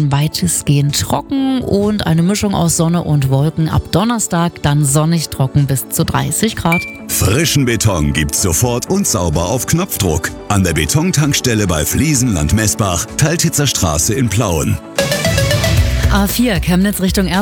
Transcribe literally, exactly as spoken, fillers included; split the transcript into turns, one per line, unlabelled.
dann weitestgehend trocken und eine Mischung aus Sonne und Wolken. Ab Donnerstag dann sonnig trocken bis zu dreißig Grad.
Frischen Beton gibt's sofort und sauber auf Knopfdruck. An der Betontankstelle bei Fliesenland Messbach, Teiltitzer Straße in Plauen.
A vier Chemnitz Richtung